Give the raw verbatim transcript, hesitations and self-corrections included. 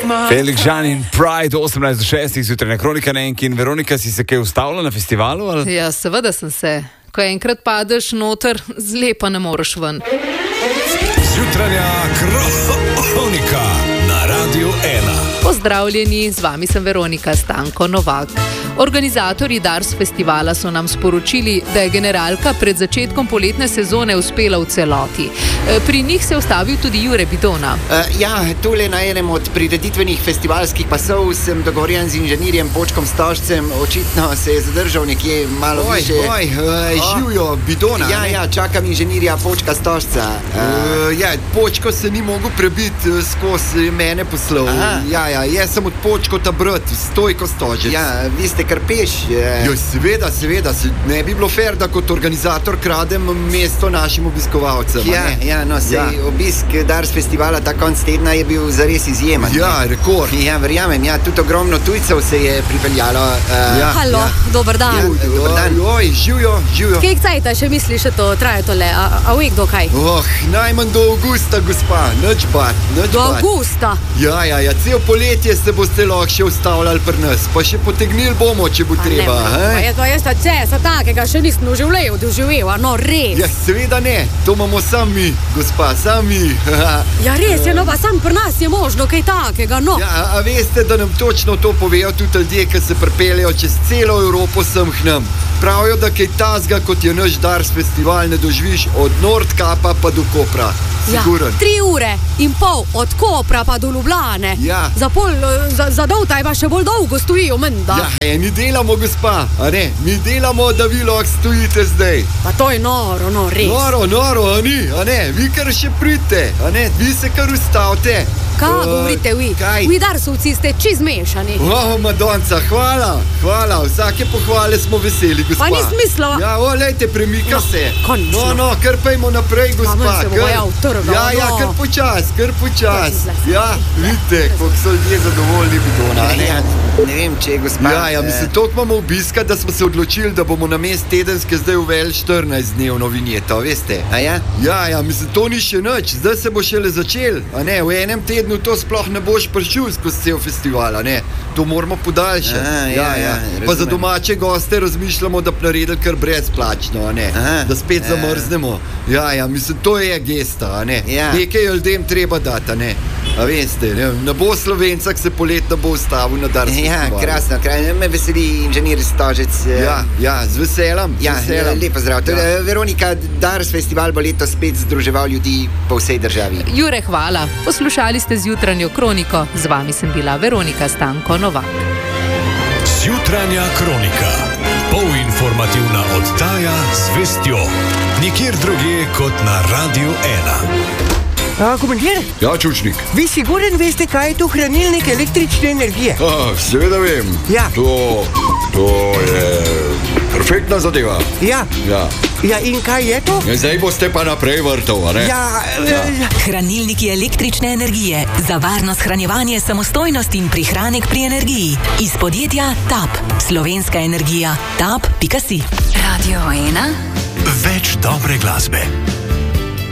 Felix Žan in Pride, osemnajst do šestih, zjutraj na Kronika Nenki. In Veronika, si se kaj ustavila na festivalu? Ali? Ja, seveda sem se. Ko enkrat padeš noter, zlepa ne moreš ven. Zjutranja Kronika na Radiu ena. Pozdravljeni, z vami sem Veronika Stanko Novak. Organizatorji Dars festivala so nam sporočili, da je generalka pred začetkom poletne sezone uspela v celoti. Pri njih se je ustavil tudi Jure Bidona. Uh, ja, tole na enem od prireditvenih festivalskih pasov sem dogovorjen z inženirjem Počkom Stožcem. Očitno se je zadržal nekje malo oj, više. Oj, uh, živijo Bidona. Ja, ne? ja, čakam inženirja Počka Stožca. Uh, uh, ja, Počko se ni mogel prebiti uh, skozi mene poslov. Ja, ja, jaz sem od Počkota brat, Stojko Stožec. Ja, vi ste krpeš. Uh... Jo, seveda, seveda, ne bi bilo fair, da kot organizator kradem mesto našim obiskovalcem. Ja, ja, no, sej, ja. Obisk Dars festivala ta konc tedna je bil zares izjemen. Ja, rekord. Ja, verjamem, ja, tudi ogromno tujcev se je pripeljalo. Uh, ja, Halo, ja. dober dan. Ja, dober dan. Oj, živijo, živijo. Kek cajta še misliš, da to traje tole? A, a uvek do kaj? Oh, najmanj do avgusta, gospa. Nič bat, nič Do bat. avgusta? Ja, ja, ja, cel poletje se boste lahko še ustavljali pri nas, pa še potegnili bomo, če bo treba. Pa jaz pa jaz ta česa takega še nisem v življenju doživel, a no res. Ja, seveda ne, to imamo sami, gospa, sami. Ja, res je, no pa sam pri nas je možno kaj takega, no. Ja, a, a veste, da nam točno to povejo tudi ljudje, ki se pripeljejo čez celo Evropo sem k nam. Pravijo, da kaj tazga, kot je naš Dars festival, ne doživiš od Nordkapa pa do Kopra. Siguren. Ja, tri ure in pol od Kopra pa do Ljubljane. Ja. Za pol, za, za doltaj pa še bolj dolgo stojijo, menda. Ja, e, mi delamo, gospa, a ne, mi delamo, da vi lahko stojite zdaj. Pa to je noro, no, res. Noro, noro, a ni, a ne, vi kar še pridite, a ne, vi se kar ustavite. Kaj Uh, govorite vi? kaj? Vi Darsovci ste čez mešani. Oh, Madonca, hvala, hvala, vsake pohvale smo veseli, gospa. Pa nisem mislila. Ja, o, lejte, premika No, se. končno. No, no, kar pejmo naprej, gospa. ven se bo kar- ja utrgal, Ja, ja, no. kar počas, kar počas. Kar si Ja, vidite, koliko so ljudje zadovoljni Bidona, ne? Ja, ne vem, če je gospa. Ja, ja, mislim, toliko imamo obiska, da smo se odločili, da bomo na mest tedenske zdaj uveli štirinajst dnevno vinjeto, veste? A ja? Ja, ja, mislim, to ni še nič, zdaj se bo šele začel, a ne, v enem tednu to sploh ne boš prišel skozi cel festival, a ne, to moramo podaljšati. Aha, ja, ja, Pa za razumem. domače goste razmišljamo, da bi naredili kar brezplačno, a ne, Aha, da spet ja. zamrznemo. Ja, ja, mislim, to je gesta, a ne, Ja. nekaj ljudem treba dati, a ne, a veste, ne, ne bo Slovenca, ki se poletno bo ustavil na Dars Ja, festivalu. krasno, krasno. Me veseli inženir Stožec. eh, Ja, ja, z veseljem, Ja, z veseljem. lepo zdrav. Ja. Ja. Veronika, Dars festival bo letos spet združeval ljudi po vsej državi. Jure, hvala. Poslušali ste Zjutranjo Kroniko. Z vami sem bila Veronika Stanko Novak. Zjutranja Kronika. Polinformativna oddaja z vestjo. Nikjer drugje kot na Radiu ena. A, komandir, Ja, Čučnik. vi siguren veste, kaj je to hranilnik električne energije? Ah, seveda vem. Ja. To, to je perfektna zadeva. Ja, Ja. ja in kaj je to? Zdaj boste pa naprej vrtov, a ne? Ja, ja. Hranilniki električne energije za varno shranjevanje, samostojnost in prihranek pri energiji. Iz podjetja Tap. Slovenska energija. tap pika si. Radio ena. Več dobre glasbe.